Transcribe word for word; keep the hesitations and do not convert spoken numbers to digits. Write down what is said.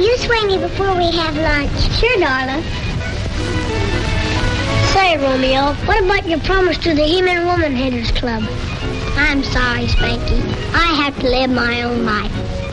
you swing me before we have lunch? Sure, darling. Say, Romeo, what about your promise to the He-Man Woman Haters Club? I'm sorry, Spanky. I have to live my own life.